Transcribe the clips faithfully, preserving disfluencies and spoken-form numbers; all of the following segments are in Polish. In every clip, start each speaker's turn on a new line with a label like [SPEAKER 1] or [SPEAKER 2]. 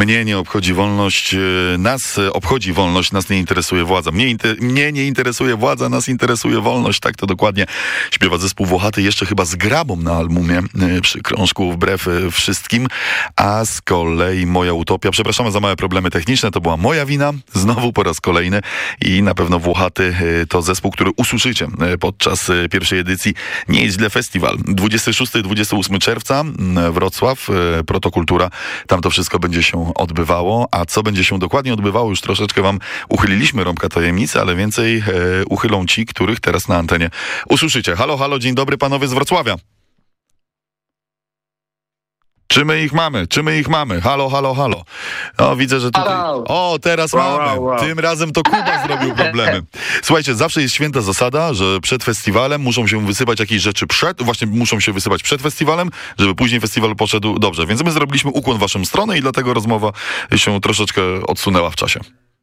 [SPEAKER 1] Mnie nie obchodzi wolność, nas obchodzi wolność, nas nie interesuje władza. Mnie, inter, mnie nie interesuje władza, nas interesuje wolność. Tak to dokładnie śpiewa zespół Włochaty, jeszcze chyba z Grabą na albumie przy krążku Wbrew Wszystkim. A z kolei Moja Utopia, przepraszamy za małe problemy techniczne, to była moja wina, znowu po raz kolejny i na pewno Włochaty to zespół, który usłyszycie podczas pierwszej edycji Nie jest źle festiwal. dwudziestego szóstego do dwudziestego ósmego czerwca Wrocław, Protokultura, tam to wszystko będzie się odbywało, a co będzie się dokładnie odbywało, już troszeczkę wam uchyliliśmy rąbka tajemnicy, ale więcej e, uchylą ci, których teraz na antenie usłyszycie. Halo, halo, dzień dobry panowie z Wrocławia. Czy my ich mamy? Czy my ich mamy? Halo, halo, halo. O, widzę, że tutaj... O, teraz
[SPEAKER 2] wow,
[SPEAKER 1] mamy.
[SPEAKER 2] wow.
[SPEAKER 1] Tym razem to Kuba zrobił problemy. Słuchajcie, zawsze jest święta zasada, że przed festiwalem muszą się wysypać jakieś rzeczy przed, właśnie muszą się wysypać przed festiwalem, żeby później festiwal poszedł dobrze. Więc my zrobiliśmy ukłon w waszą stronę i dlatego rozmowa się troszeczkę odsunęła w czasie.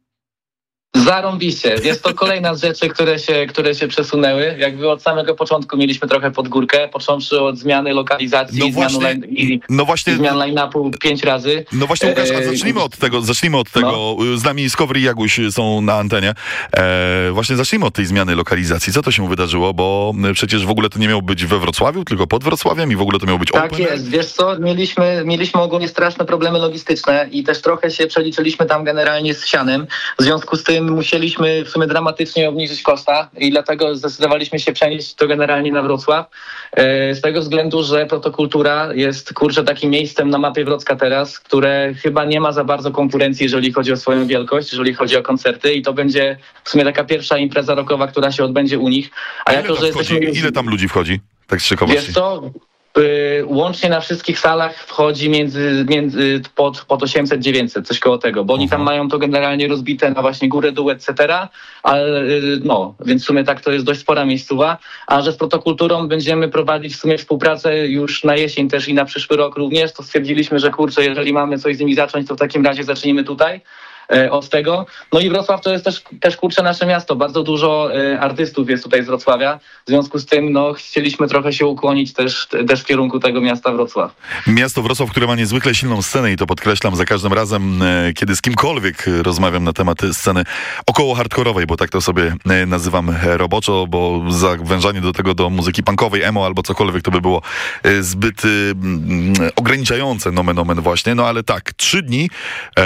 [SPEAKER 2] Zarąbiście. Jest to kolejna z rzeczy, które się, które się przesunęły. Jakby od samego początku mieliśmy trochę pod górkę, począwszy od zmiany lokalizacji
[SPEAKER 1] no
[SPEAKER 2] i,
[SPEAKER 1] właśnie,
[SPEAKER 2] line, i,
[SPEAKER 1] no właśnie,
[SPEAKER 2] i zmian line-upu pięć razy.
[SPEAKER 1] No właśnie, Łukasz, a zacznijmy od tego, zacznijmy od tego. No. Z nami Skowry i Jaguś są na antenie. E, właśnie zacznijmy od tej zmiany lokalizacji. Co to się wydarzyło? Bo przecież w ogóle to nie miało być we Wrocławiu, tylko pod Wrocławiem i w ogóle to miało być
[SPEAKER 2] tak
[SPEAKER 1] open.
[SPEAKER 2] Tak jest. Wiesz co, mieliśmy, mieliśmy ogólnie straszne problemy logistyczne i też trochę się przeliczyliśmy tam generalnie z sianem. W związku z tym musieliśmy w sumie dramatycznie obniżyć koszta i dlatego zdecydowaliśmy się przenieść to generalnie na Wrocław. Z tego względu, że Protokultura jest, kurczę, takim miejscem na mapie Wrocka teraz, które chyba nie ma za bardzo konkurencji, jeżeli chodzi o swoją wielkość, jeżeli chodzi o koncerty i to będzie w sumie taka pierwsza impreza rockowa, która się odbędzie u nich. A,
[SPEAKER 1] A
[SPEAKER 2] jako,
[SPEAKER 1] ile,
[SPEAKER 2] że
[SPEAKER 1] tam
[SPEAKER 2] jesteśmy...
[SPEAKER 1] ile tam ludzi wchodzi? Tak z ciekawości.
[SPEAKER 2] Wiesz co? Łącznie na wszystkich salach wchodzi między, między pod, pod osiemset dziewięćset, coś koło tego, bo oni tam mają to generalnie rozbite na właśnie górę, dół, et cetera. Ale no, więc w sumie tak to jest dość spora miejscowa, a że z Protokulturą będziemy prowadzić w sumie współpracę już na jesień też i na przyszły rok również, to stwierdziliśmy, że kurczę, jeżeli mamy coś z nimi zacząć, to w takim razie zacznijmy tutaj. Od tego. No i Wrocław to jest też, też kurczę nasze miasto. Bardzo dużo e, artystów jest tutaj z Wrocławia. W związku z tym no, chcieliśmy trochę się ukłonić też, też w kierunku tego miasta Wrocław.
[SPEAKER 1] Miasto Wrocław, które ma niezwykle silną scenę i to podkreślam za każdym razem, e, kiedy z kimkolwiek rozmawiam na temat sceny około hardkorowej, bo tak to sobie e, nazywam roboczo, bo zawężanie do tego do muzyki punkowej, emo albo cokolwiek to by było e, zbyt e, ograniczające nomen omen właśnie. No ale tak, trzy dni e,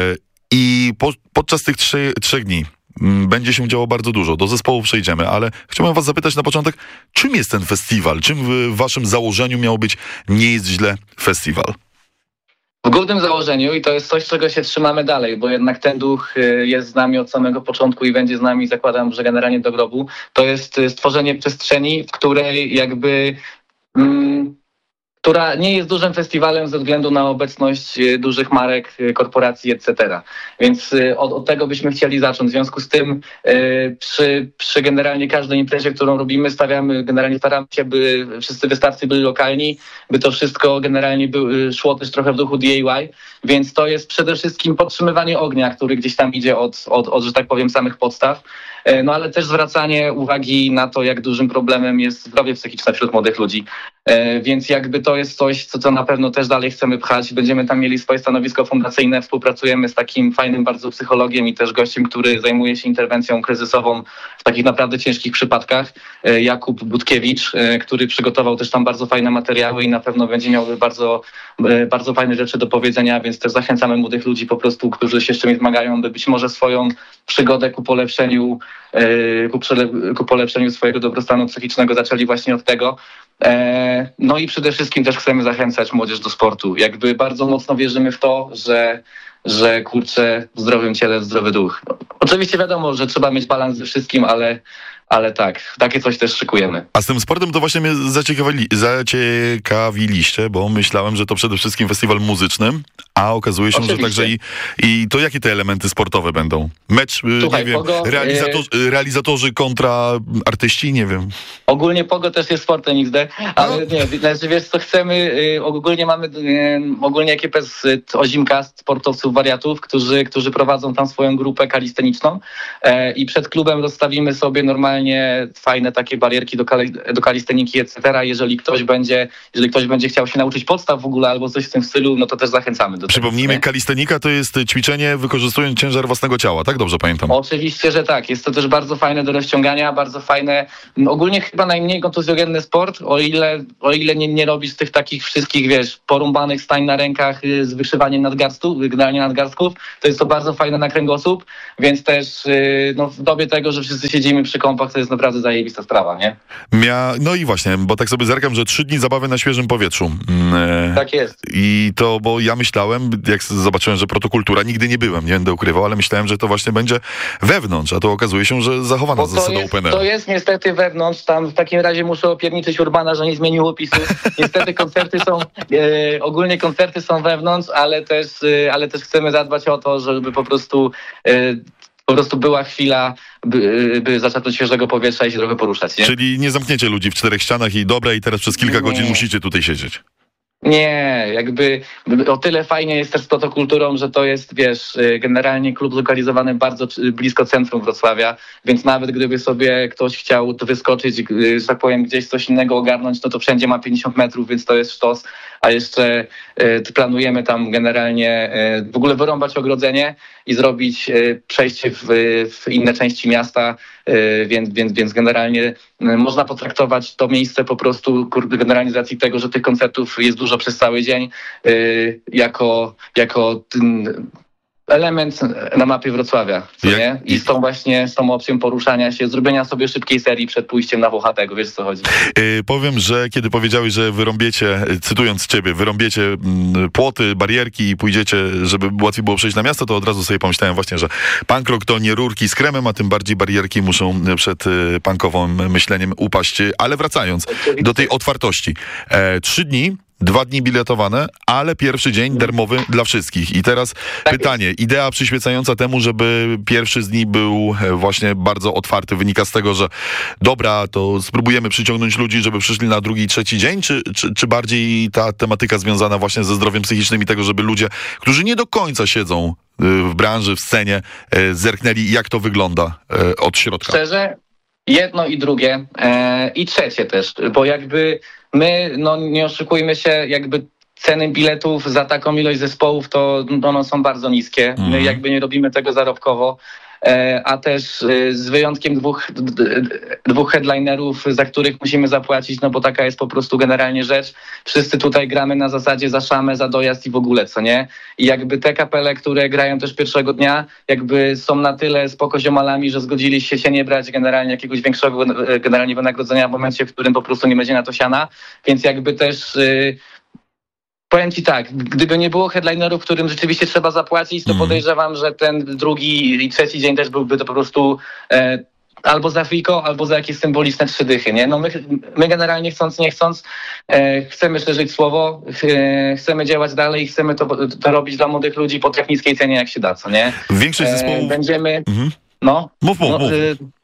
[SPEAKER 1] I po, podczas tych trzy, trzech dni m, będzie się działo bardzo dużo. Do zespołu przejdziemy, ale chciałbym was zapytać na początek, czym jest ten festiwal? Czym w waszym założeniu miał być Nie jest źle festiwal?
[SPEAKER 2] W głównym założeniu, i to jest coś, czego się trzymamy dalej, bo jednak ten duch jest z nami od samego początku i będzie z nami, zakładam, że generalnie do grobu, to jest stworzenie przestrzeni, w której jakby... Mm, która nie jest dużym festiwalem ze względu na obecność dużych marek, korporacji, et cetera. Więc od, od tego byśmy chcieli zacząć. W związku z tym przy, przy generalnie każdej imprezie, którą robimy, stawiamy, generalnie staramy się, by wszyscy wystawcy byli lokalni, by to wszystko generalnie by, szło też trochę w duchu D I Y. Więc to jest przede wszystkim podtrzymywanie ognia, który gdzieś tam idzie od, od, od że tak powiem, samych podstaw. No ale też zwracanie uwagi na to, jak dużym problemem jest zdrowie psychiczne wśród młodych ludzi. Więc jakby to jest coś, co, co na pewno też dalej chcemy pchać. Będziemy tam mieli swoje stanowisko fundacyjne, współpracujemy z takim fajnym bardzo psychologiem i też gościem, który zajmuje się interwencją kryzysową w takich naprawdę ciężkich przypadkach. Jakub Budkiewicz, który przygotował też tam bardzo fajne materiały i na pewno będzie miał bardzo, bardzo fajne rzeczy do powiedzenia, więc też zachęcamy młodych ludzi po prostu, którzy się z czymś zmagają, by być może swoją przygodę ku polepszeniu, ku, przele, ku polepszeniu swojego dobrostanu psychicznego zaczęli właśnie od tego. No i przede wszystkim też chcemy zachęcać młodzież do sportu. Jakby bardzo mocno wierzymy w to, że, że kurczę, w zdrowym ciele zdrowy duch. Oczywiście wiadomo, że trzeba mieć balans ze wszystkim, ale, ale tak, takie coś też szykujemy.
[SPEAKER 1] A z tym sportem to właśnie mnie zaciekawili, zaciekawiliście, bo myślałem, że to przede wszystkim festiwal muzyczny, a okazuje się, Oczywiście. że także i, i to jakie te elementy sportowe będą? Mecz, Słuchaj, nie wiem, Pogo, realizator, yy... realizatorzy kontra artyści, nie wiem.
[SPEAKER 2] Ogólnie Pogo też jest sportem X D, ale no. nie, znaczy wiesz co chcemy, yy, ogólnie mamy yy, ogólnie ekipę z Ozimka, sportowców wariatów, którzy, którzy prowadzą tam swoją grupę kalisteniczną e, i przed klubem rozstawimy sobie normalnie fajne takie barierki do, kali, do kalisteniki, et cetera. Jeżeli ktoś będzie, jeżeli ktoś będzie chciał się nauczyć podstaw w ogóle albo coś w tym stylu, no to też zachęcamy do
[SPEAKER 1] Przypomnijmy,
[SPEAKER 2] tego.
[SPEAKER 1] kalistenika to jest ćwiczenie wykorzystując ciężar własnego ciała, tak? Dobrze pamiętam?
[SPEAKER 2] Oczywiście, że tak. Jest to też bardzo fajne do rozciągania, bardzo fajne, ogólnie chyba najmniej kontuzjogenny sport, o ile, o ile nie, nie robisz tych takich wszystkich, wiesz, porąbanych stań na rękach z wyszywaniem nadgarstków, generalnie nadgarstków, to jest to bardzo fajne na kręgosłup, więc też no, w dobie tego, że wszyscy siedzimy przy kąpach, to jest naprawdę zajebista sprawa, nie?
[SPEAKER 1] Mia... No i właśnie, bo tak sobie zerkam, że trzy dni zabawy na świeżym powietrzu.
[SPEAKER 2] E... Tak jest.
[SPEAKER 1] I to, bo ja myślałem, jak zobaczyłem, że protokultura, nigdy nie byłem, nie będę ukrywał, ale myślałem, że to właśnie będzie wewnątrz, a to okazuje się, że zachowana
[SPEAKER 2] bo
[SPEAKER 1] zasada
[SPEAKER 2] jest,
[SPEAKER 1] open air.
[SPEAKER 2] To jest niestety wewnątrz, tam w takim razie muszę opierniczyć Urbana, że nie zmienił opisu. Niestety koncerty są, e, ogólnie koncerty są wewnątrz, ale też, e, ale też chcemy zadbać o to, żeby po prostu e, po prostu była chwila, by, by zacząć świeżego powietrza i się trochę poruszać. Nie?
[SPEAKER 1] Czyli nie zamkniecie ludzi w czterech ścianach i dobra, i teraz przez kilka nie. godzin musicie tutaj siedzieć.
[SPEAKER 2] Nie, jakby o tyle fajnie jest też z protokulturą, że to jest, wiesz, generalnie klub zlokalizowany bardzo blisko centrum Wrocławia, więc nawet gdyby sobie ktoś chciał wyskoczyć, że tak powiem, gdzieś coś innego ogarnąć, no to wszędzie ma pięćdziesiąt metrów, więc to jest sztos, a jeszcze y, planujemy tam generalnie y, w ogóle wyrąbać ogrodzenie i zrobić y, przejście w, w inne części miasta, y, więc, więc, więc generalnie y, można potraktować to miejsce po prostu generalnie z racji tego, że tych koncertów jest dużo przez cały dzień, y, jako, jako ten element na mapie Wrocławia, co
[SPEAKER 1] Jak,
[SPEAKER 2] nie? I z tą właśnie, z tą opcją poruszania się, zrobienia sobie szybkiej serii przed pójściem na Włochatego, wiesz co chodzi?
[SPEAKER 1] Yy, powiem, że kiedy powiedziałeś, że wyrąbiecie, cytując ciebie, wyrąbiecie mm, płoty, barierki i pójdziecie, żeby łatwiej było przejść na miasto, to od razu sobie pomyślałem właśnie, że punk rock to nie rurki z kremem, a tym bardziej barierki muszą przed y, punkowym myśleniem upaść. Ale wracając Oczywiście. do tej otwartości. E, trzy dni Dwa dni biletowane, ale pierwszy dzień darmowy dla wszystkich. I teraz tak pytanie, jest. Idea przyświecająca temu, żeby pierwszy z dni był właśnie bardzo otwarty, wynika z tego, że dobra, to spróbujemy przyciągnąć ludzi, żeby przyszli na drugi i trzeci dzień, czy, czy, czy bardziej ta tematyka związana właśnie ze zdrowiem psychicznym i tego, żeby ludzie, którzy nie do końca siedzą w branży, w scenie, zerknęli, jak to wygląda od środka?
[SPEAKER 2] Szczerze? Jedno i drugie. E, I trzecie też, bo jakby my, no nie oszukujmy się, jakby ceny biletów za taką ilość zespołów to one są bardzo niskie. Mm. My jakby nie robimy tego zarobkowo, e, a też e, z wyjątkiem dwóch, d, dwóch headlinerów, za których musimy zapłacić, no bo taka jest po prostu generalnie rzecz. Wszyscy tutaj gramy na zasadzie za szamę, za dojazd i w ogóle, co nie? I jakby te kapele, które grają też pierwszego dnia, jakby są na tyle spoko ziomalami, że zgodzili się się nie brać generalnie jakiegoś większego generalnie wynagrodzenia w momencie, w którym po prostu nie będzie na to siana, więc jakby też... Yy, Powiem ci tak, gdyby nie było headlinerów, którym rzeczywiście trzeba zapłacić, to mm. podejrzewam, że ten drugi i trzeci dzień też byłby to po prostu e, albo za friko, albo za jakieś symboliczne trzy dychy, nie? No my, my generalnie chcąc, nie chcąc, e, chcemy szerzyć słowo, e, chcemy działać dalej i chcemy to, to robić dla młodych ludzi po tak niskiej cenie, jak się da, co nie?
[SPEAKER 1] Większość zespołów...
[SPEAKER 2] E, będziemy...
[SPEAKER 1] Mhm.
[SPEAKER 2] No,
[SPEAKER 1] mów, mów,
[SPEAKER 2] no,
[SPEAKER 1] mów.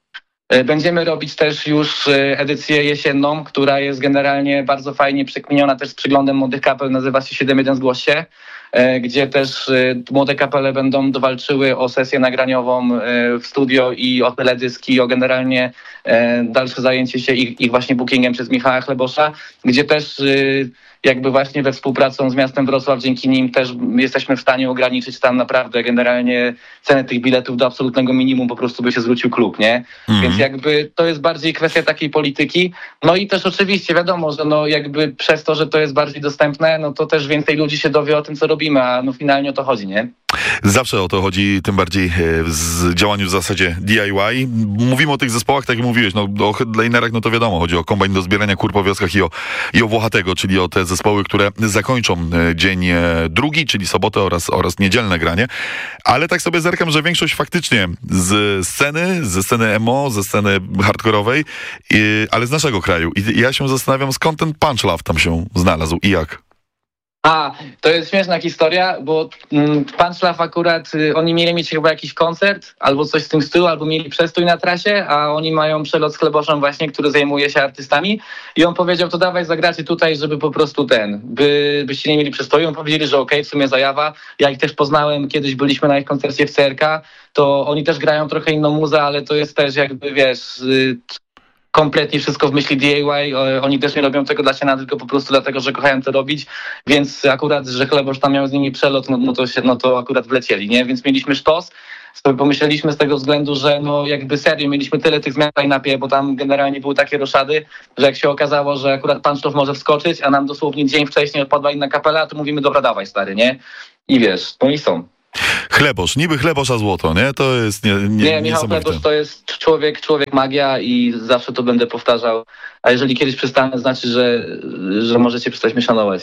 [SPEAKER 2] E, Będziemy robić też już edycję jesienną, która jest generalnie bardzo fajnie przekminiona też z przyglądem młodych kapel, nazywa się siedem jeden Zgłoś się, gdzie też młode kapele będą walczyły o sesję nagraniową w studio i o teledyski, i o generalnie dalsze zajęcie się ich, ich właśnie bookingiem przez Michała Chlebosza, gdzie też jakby właśnie we współpracą z miastem Wrocław, dzięki nim też jesteśmy w stanie ograniczyć tam naprawdę generalnie cenę tych biletów do absolutnego minimum, po prostu by się zwrócił klub, nie? Mm. Więc jakby to jest bardziej kwestia takiej polityki. No i też oczywiście wiadomo, że no jakby przez to, że to jest bardziej dostępne, no to też więcej ludzi się dowie o tym, co robimy, a no finalnie o to chodzi, nie?
[SPEAKER 1] Zawsze o to chodzi, tym bardziej w działaniu w zasadzie D I Y. Mówimy o tych zespołach, tak jak mówiłeś, no o headlinerach, no to wiadomo, chodzi o kombajn do zbierania kur po wioskach i o, i o Włochatego, czyli o te zespoły, które zakończą dzień drugi, czyli sobotę oraz, oraz niedzielne granie. Ale tak sobie zerkam, że większość faktycznie z sceny, ze sceny emo, ze sceny hardkorowej, ale z naszego kraju. I ja się zastanawiam, skąd ten punch love tam się znalazł i jak?
[SPEAKER 2] A, to jest śmieszna historia, bo mm, pan Szlaf akurat, y, oni mieli mieć chyba jakiś koncert, albo coś z tym stylu, albo mieli przestój na trasie, a oni mają przelot z Chleboszem właśnie, który zajmuje się artystami i on powiedział, to dawaj zagracie tutaj, żeby po prostu ten, by, byście nie mieli przestoju. On powiedzieli, że okej, okay, w sumie zajawa. Ja ich też poznałem, kiedyś byliśmy na ich koncercie w C R K, to oni też grają trochę inną muzę, ale to jest też jakby, wiesz... Y, kompletnie wszystko w myśli D I Y. Oni też nie robią tego dla siana, tylko po prostu dlatego, że kochają to robić, więc akurat, że Chlebosz tam miał z nimi przelot, no, no, to, się, no to akurat wlecieli, nie? Więc mieliśmy sztos. Sobie pomyśleliśmy z tego względu, że no jakby serio mieliśmy tyle tych zmian w line-upie, bo tam generalnie były takie roszady, że jak się okazało, że akurat pan Sztof może wskoczyć, a nam dosłownie dzień wcześniej odpadła inna kapela, to mówimy, dobra, dawaj stary, nie? I wiesz, no i są.
[SPEAKER 1] Chlebosz, niby Chlebosza złoto, nie? To jest nie, nie,
[SPEAKER 2] nie Michał Chlebosz to jest człowiek, człowiek magia i zawsze to będę powtarzał. A jeżeli kiedyś przestanę, znaczy, że, że możecie przestać mnie szanować.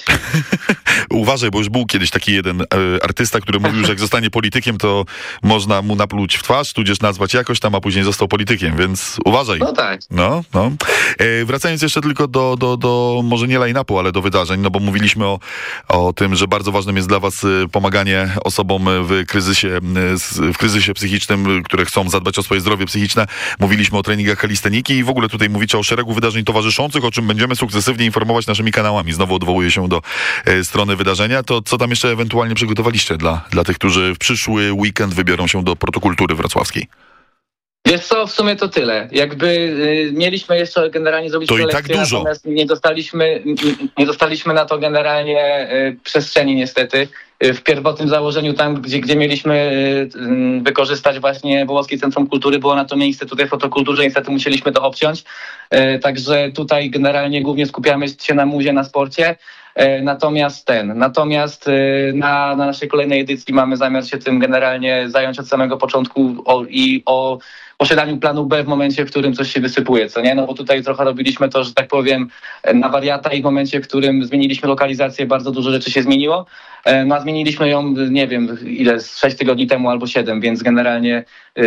[SPEAKER 1] Uważaj, bo już był kiedyś taki jeden e, artysta, który mówił, że jak zostanie politykiem, to można mu napluć w twarz, tudzież nazwać jakoś tam, a później został politykiem, więc uważaj.
[SPEAKER 2] No tak.
[SPEAKER 1] No, no. E, wracając jeszcze tylko do, do, do może nie line-upu, ale do wydarzeń, no bo mówiliśmy o, o tym, że bardzo ważnym jest dla was pomaganie osobom w kryzysie, w kryzysie psychicznym, które chcą zadbać o swoje zdrowie psychiczne. Mówiliśmy o treningach kalisteniki i w ogóle tutaj mówicie o szeregu wydarzeń towarzyszących, o czym będziemy sukcesywnie informować naszymi kanałami. Znowu odwołuję się do e, strony wydarzenia. To co tam jeszcze ewentualnie przygotowaliście dla, dla tych, którzy w przyszły weekend wybiorą się do Protokultury wrocławskiej?
[SPEAKER 2] Wiesz co, w sumie to tyle. Jakby y, mieliśmy jeszcze generalnie zrobić
[SPEAKER 1] to i tak dużo.
[SPEAKER 2] Natomiast nie dostaliśmy, nie dostaliśmy na to generalnie y, przestrzeni niestety. Y, w pierwotnym założeniu tam, gdzie, gdzie mieliśmy y, y, wykorzystać właśnie Wołowskie Centrum Kultury, było na to miejsce tutaj w Fotokulturze, niestety musieliśmy to obciąć. Y, także tutaj generalnie głównie skupiamy się na muzie, na sporcie. Natomiast ten, natomiast na, na naszej kolejnej edycji mamy zamiar się tym generalnie zająć od samego początku o, i o posiadaniu planu B w momencie, w którym coś się wysypuje, co nie? No bo tutaj trochę robiliśmy to, że tak powiem, na wariata i w momencie, w którym zmieniliśmy lokalizację, bardzo dużo rzeczy się zmieniło. No a zmieniliśmy ją, nie wiem, ile, sześć tygodni temu albo siedem, więc generalnie...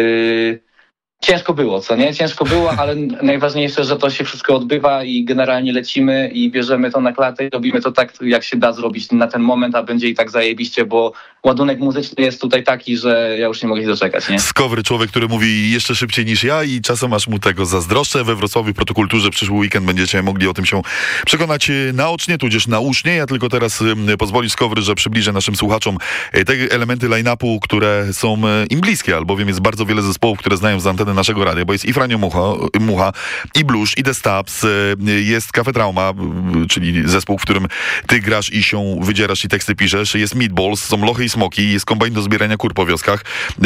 [SPEAKER 2] Yy, Ciężko było, co nie? Ciężko było, ale najważniejsze, że to się wszystko odbywa i generalnie lecimy i bierzemy to na klatę i robimy to tak, jak się da zrobić na ten moment, a będzie i tak zajebiście, bo ładunek muzyczny jest tutaj taki, że ja już nie mogę się doczekać, nie?
[SPEAKER 1] Skowry, człowiek, który mówi jeszcze szybciej niż ja i czasem aż mu tego zazdroszczę. We Wrocławiu w Protokulturze przyszły weekend będziecie mogli o tym się przekonać naocznie, tudzież naucznie. Ja tylko teraz pozwolisz, Skowry, że przybliżę naszym słuchaczom te elementy line-upu, które są im bliskie, albowiem jest bardzo wiele zespołów, które znają z anteny naszego radia, bo jest i Franio Mucha, Mucha i Blues, i The Stabs, jest Cafe Trauma, czyli zespół, w którym ty grasz i się wydzierasz i teksty piszesz, jest Meatballs, są Lochy i Smoki, jest kombajn do zbierania kur po wioskach,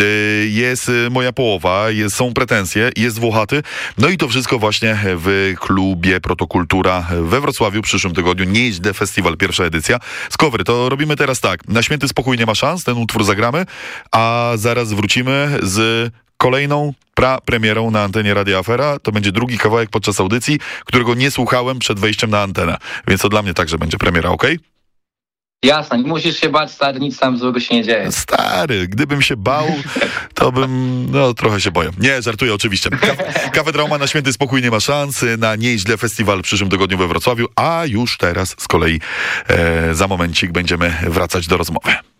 [SPEAKER 1] jest Moja Połowa, jest, są Pretensje, jest Włochaty, no i to wszystko właśnie w klubie Protokultura we Wrocławiu w przyszłym tygodniu. Nieźle Festiwal, pierwsza edycja. Skowry, to robimy teraz tak, na Święty Spokój nie ma szans, ten utwór zagramy, a zaraz wrócimy z kolejną pra-premierą na antenie Radia Afera. To będzie drugi kawałek podczas audycji, którego nie słuchałem przed wejściem na antenę. Więc to dla mnie także będzie premiera, okej? Okay?
[SPEAKER 2] Jasne, nie musisz się bać, stary, nic tam złego się nie dzieje.
[SPEAKER 1] Stary, gdybym się bał, to bym, no trochę się boję. Nie, żartuję oczywiście. Cafe Trauma na Święty Spokój nie ma szans, na Nieźle Festiwal w przyszłym tygodniu we Wrocławiu, a już teraz z kolei e, za momencik będziemy wracać do rozmowy.